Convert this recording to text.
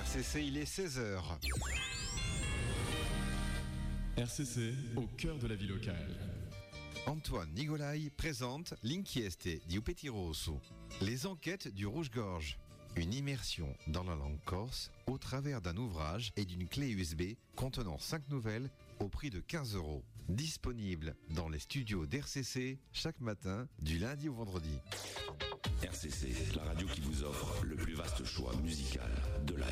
RCC, il est 16h. RCC, au cœur de la vie locale. Antoine Nigolai présente L'inchieste di Upeti Rosso, les enquêtes du Rouge-Gorge. Une immersion dans la langue corse au travers d'un ouvrage et d'une clé USB contenant 5 nouvelles au prix de 15 €. Disponible dans les studios d'RCC chaque matin du lundi au vendredi. RCC, la radio qui vous offre le plus vaste choix musical de la